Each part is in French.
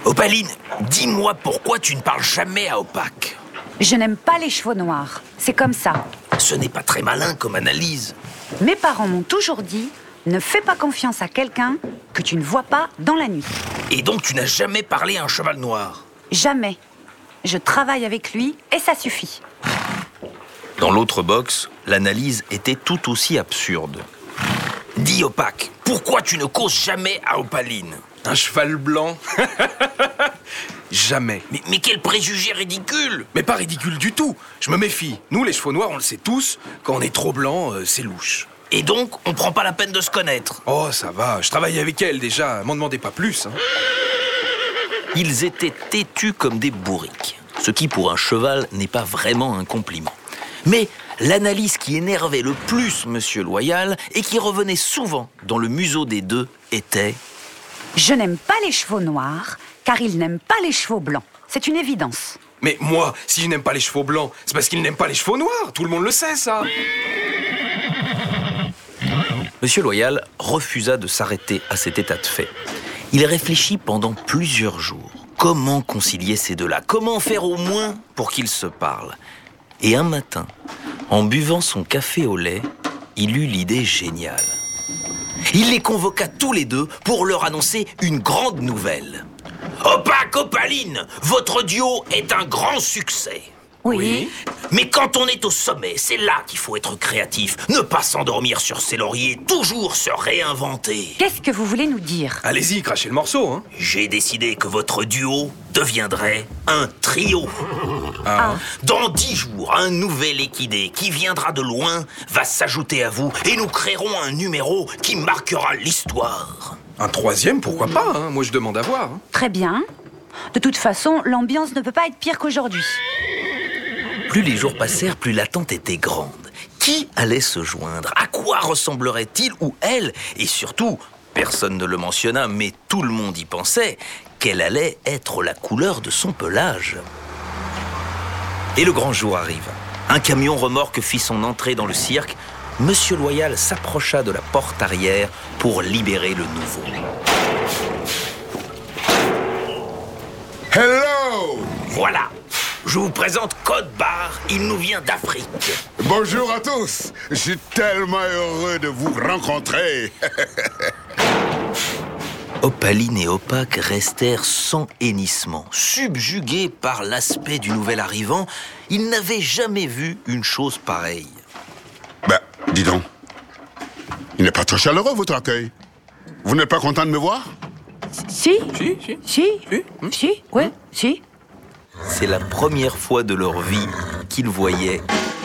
Opaline, dis-moi pourquoi tu ne parles jamais à Opaque. Je n'aime pas les chevaux noirs. C'est comme ça. Ce n'est pas très malin comme analyse. Mes parents m'ont toujours dit, ne fais pas confiance à quelqu'un que tu ne vois pas dans la nuit. Et donc tu n'as jamais parlé à un cheval noir? Jamais. Je travaille avec lui et ça suffit. Dans l'autre box, l'analyse était tout aussi absurde. Dis Opaque, pourquoi tu ne causes jamais à Opaline? Un cheval blanc? Jamais. Mais quel préjugé ridicule! Mais pas ridicule du tout. Je me méfie. Nous, les chevaux noirs, on le sait tous. Quand on est trop blanc, c'est louche. Et donc, on prend pas la peine de se connaître? Oh, ça va. Je travaille avec elle déjà. M'en demandez pas plus. Hein. Ils étaient têtus comme des bourriques. Ce qui, pour un cheval, n'est pas vraiment un compliment. Mais l'analyse qui énervait le plus Monsieur Loyal et qui revenait souvent dans le museau des deux était... Je n'aime pas les chevaux noirs, car ils n'aiment pas les chevaux blancs. C'est une évidence. Mais moi, si je n'aime pas les chevaux blancs, c'est parce qu'ils n'aiment pas les chevaux noirs. Tout le monde le sait, ça. Monsieur Loyal refusa de s'arrêter à cet état de fait. Il réfléchit pendant plusieurs jours. Comment concilier ces deux-là? Comment faire au moins pour qu'ils se parlent? Et un matin, en buvant son café au lait, il eut l'idée géniale. Il les convoqua tous les deux pour leur annoncer une grande nouvelle. Opaque, Opaline, votre duo est un grand succès. Oui. Mais quand on est au sommet, c'est là qu'il faut être créatif. Ne pas s'endormir sur ses lauriers, toujours se réinventer. Qu'est-ce que vous voulez nous dire? Allez-y, crachez le morceau, hein. J'ai décidé que votre duo deviendrait un trio. Ah. Dans 10 jours, un nouvel équidé qui viendra de loin va s'ajouter à vous et nous créerons un numéro qui marquera l'histoire. Un troisième, pourquoi pas, hein. Moi, je demande à voir. Hein. Très bien. De toute façon, l'ambiance ne peut pas être pire qu'aujourd'hui. Plus les jours passèrent, plus l'attente était grande. Qui allait se joindre? À quoi ressemblerait-il ou elle? Et surtout, personne ne le mentionna, mais tout le monde y pensait, quelle allait être la couleur de son pelage. Et le grand jour arriva. Un camion remorque fit son entrée dans le cirque. Monsieur Loyal s'approcha de la porte arrière pour libérer le nouveau. Hello! Voilà, je vous présente Code Barre, il nous vient d'Afrique. Bonjour à tous. Je suis tellement heureux de vous rencontrer. Opaline et Opaque restèrent sans hennissement, subjugués par l'aspect du nouvel arrivant. Ils n'avaient jamais vu une chose pareille. Ben, dis donc. Il n'est pas très chaleureux, votre accueil. Vous n'êtes pas content de me voir? Si. Ouais, si. C'est la première fois de leur vie qu'ils voyaient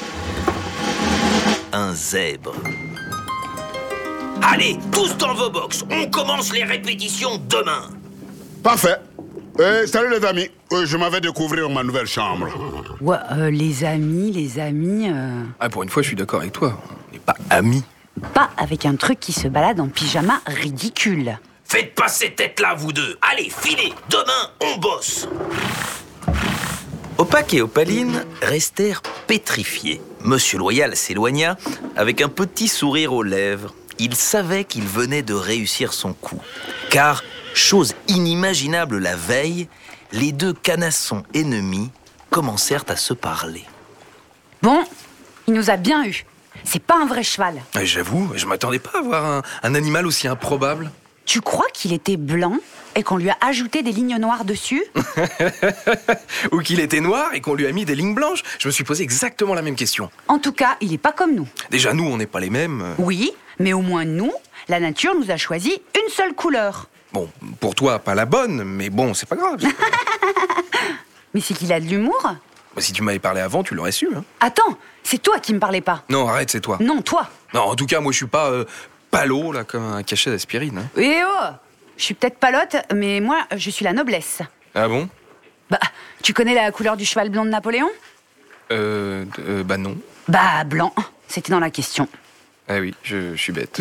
un zèbre. Allez, tous dans vos box, on commence les répétitions demain. Parfait. Salut les amis. Je m'en vais découvrir ma nouvelle chambre. Ouais, les amis... Ah, pour une fois, je suis d'accord avec toi. On n'est pas amis. Pas avec un truc qui se balade en pyjama ridicule. Faites pas ces têtes-là, vous deux. Allez, filez, demain, on bosse. Opaque et Opaline restèrent pétrifiés. Monsieur Loyal s'éloigna avec un petit sourire aux lèvres. Il savait qu'il venait de réussir son coup. Car, chose inimaginable la veille, les deux canassons ennemis commencèrent à se parler. Bon, il nous a bien eu. C'est pas un vrai cheval. J'avoue, je m'attendais pas à voir un animal aussi improbable. Tu crois qu'il était blanc et qu'on lui a ajouté des lignes noires dessus? Ou qu'il était noir et qu'on lui a mis des lignes blanches. Je me suis posé exactement la même question. En tout cas, il est pas comme nous. Déjà, nous, on n'est pas les mêmes. Oui, mais au moins nous, la nature nous a choisi une seule couleur. Bon, pour toi, pas la bonne, mais bon, c'est pas grave. Mais c'est qu'il a de l'humour. Si tu m'avais parlé avant, tu l'aurais su. Hein. Attends, c'est toi qui me parlais pas. Non, arrête, c'est toi. Non, toi. Non, en tout cas, moi, je suis pas palo, là, comme un cachet d'aspirine. Hein. Eh oh, je suis peut-être palote, mais moi, je suis la noblesse. Ah bon? Bah, tu connais la couleur du cheval blond de Napoléon? Bah non. Bah, blanc, c'était dans la question. Ah oui, je suis bête.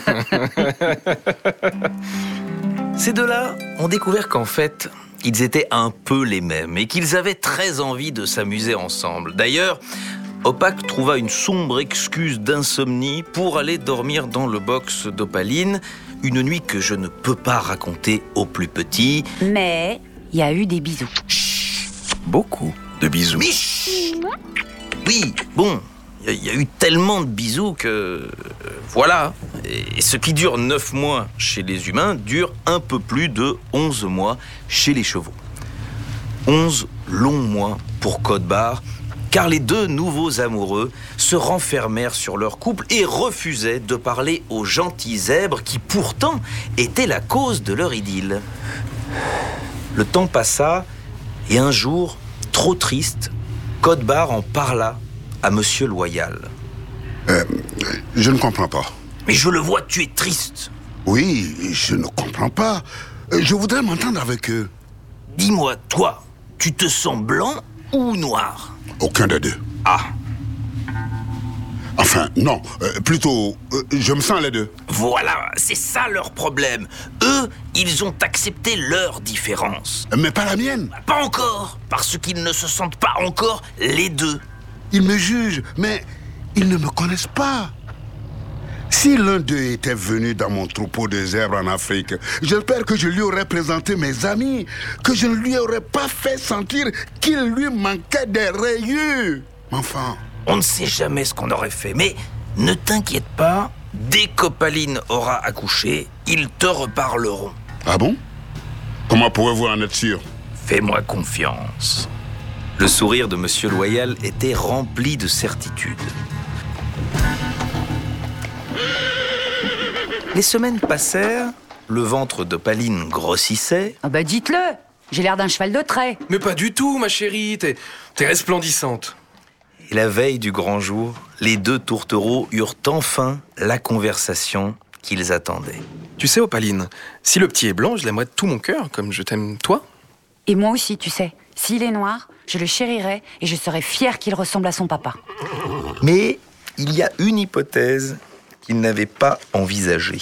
Ces deux-là ont découvert qu'en fait, ils étaient un peu les mêmes et qu'ils avaient très envie de s'amuser ensemble. D'ailleurs, Opaque trouva une sombre excuse d'insomnie pour aller dormir dans le box d'Opaline, une nuit que je ne peux pas raconter aux plus petits. Mais il y a eu des bisous. Beaucoup de bisous. Mais chut. Oui, bon, il y a eu tellement de bisous que... voilà. Et ce qui dure 9 mois chez les humains dure un peu plus de 11 mois chez les chevaux. 11 longs mois pour Codbar, car les deux nouveaux amoureux se renfermèrent sur leur couple et refusaient de parler aux gentils zèbres qui pourtant étaient la cause de leur idylle. Le temps passa et un jour, trop triste, Codbar en parla à Monsieur Loyal. Je ne comprends pas. Mais je le vois, tu es triste. Oui, je ne comprends pas. Je voudrais m'entendre avec eux. Dis-moi, toi, tu te sens blanc ou noir? Aucun des deux. Ah, Enfin, non. Plutôt, je me sens les deux. voilà, c'est ça leur problème. Eux, ils ont accepté leur différence. Mais pas la mienne. Pas encore, parce qu'ils ne se sentent pas encore les deux. Ils me jugent, mais ils ne me connaissent pas. Si l'un d'eux était venu dans mon troupeau de zèbres en Afrique, j'espère que je lui aurais présenté mes amis, que je ne lui aurais pas fait sentir qu'il lui manquait des rayures. Enfin, On ne sait jamais ce qu'on aurait fait, mais ne t'inquiète pas, dès qu'Opaline aura accouché, ils te reparleront. ah bon? Comment pouvez-vous en être sûr? Fais-moi confiance. Le sourire de Monsieur Loyal était rempli de certitude. Les semaines passèrent, le ventre d'Opaline grossissait. Ah bah dites-le, j'ai l'air d'un cheval de trait. Mais pas du tout, ma chérie. T'es resplendissante. Et la veille du grand jour, les deux tourtereaux eurent enfin la conversation qu'ils attendaient. Tu sais, Opaline, si le petit est blanc, je l'aimerais de tout mon cœur, comme je t'aime toi. Et moi aussi, tu sais, s'il est noir, je le chérirai et je serai fière qu'il ressemble à son papa. Mais il y a une hypothèse qu'ils n'avaient pas envisagée.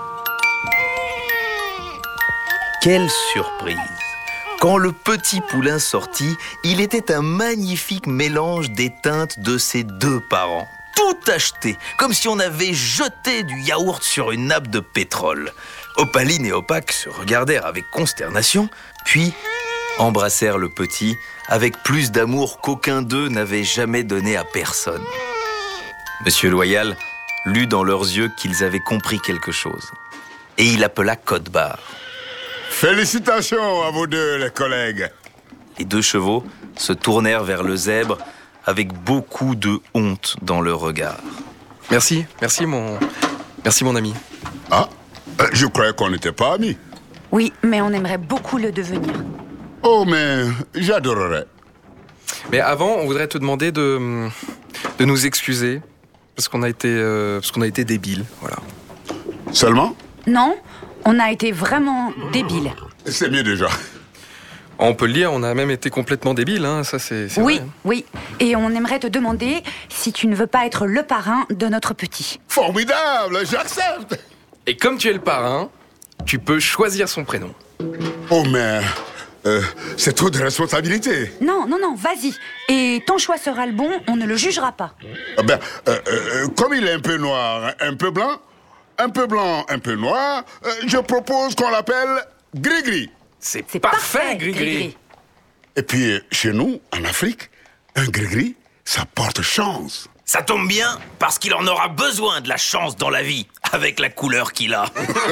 Quelle surprise! Quand le petit poulain sortit, il était un magnifique mélange des teintes de ses deux parents. Tout acheté, comme si on avait jeté du yaourt sur une nappe de pétrole. Opaline et Opaque se regardèrent avec consternation, puis embrassèrent le petit avec plus d'amour qu'aucun d'eux n'avait jamais donné à personne. Monsieur Loyal lut dans leurs yeux qu'ils avaient compris quelque chose. Et il appela Codbar. Félicitations à vous deux, les collègues. Les deux chevaux se tournèrent vers le zèbre avec beaucoup de honte dans leur regard. Merci mon ami. Ah, je croyais qu'on n'était pas amis. Oui, mais on aimerait beaucoup le devenir. Oh, mais j'adorerais. Mais avant, on voudrait te demander de nous excuser parce qu'on a été débiles, voilà. Seulement? Non, on a été vraiment débiles. C'est mieux déjà. On peut le dire, on a même été complètement débiles, hein, ça c'est Oui, vrai. oui. Et on aimerait te demander si tu ne veux pas être le parrain de notre petit. Formidable, j'accepte. Et comme tu es le parrain, tu peux choisir son prénom. Oh, mais c'est trop de responsabilité. Non, vas-y. Et ton choix sera le bon, on ne le jugera pas. Ah ben, comme il est un peu noir, un peu blanc, un peu blanc, un peu noir, je propose qu'on l'appelle Gris-Gris. C'est C'est parfait, Gris-Gris. Et puis, chez nous, en Afrique, un Gris-Gris, ça porte chance. Ça tombe bien, parce qu'il en aura besoin de la chance dans la vie, avec la couleur qu'il a.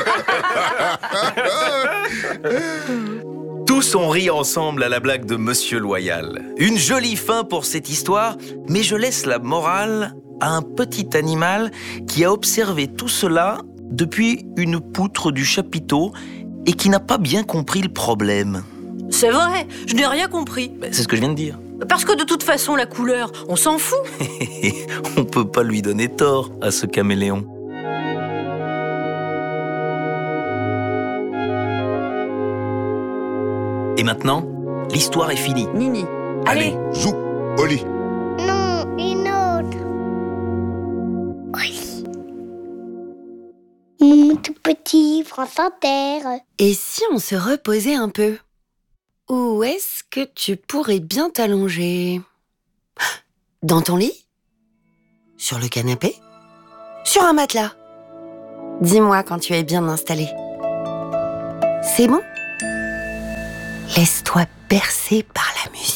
Tous ont ri ensemble à la blague de Monsieur Loyal. Une jolie fin pour cette histoire, mais je laisse la morale à un petit animal qui a observé tout cela depuis une poutre du chapiteau et qui n'a pas bien compris le problème. C'est vrai, je n'ai rien compris. C'est ce que je viens de dire. Parce que de toute façon, la couleur, on s'en fout. On peut pas lui donner tort à ce caméléon. Et maintenant, l'histoire est finie. Nini, allez. Zou, au lit. Non, une autre. Oui. Mon tout petit France Inter. Et si on se reposait un peu? Où est-ce que tu pourrais bien t'allonger? Dans ton lit? Sur le canapé? Sur un matelas? Dis-moi quand tu es bien installé. C'est bon? Laisse-toi bercer par la musique.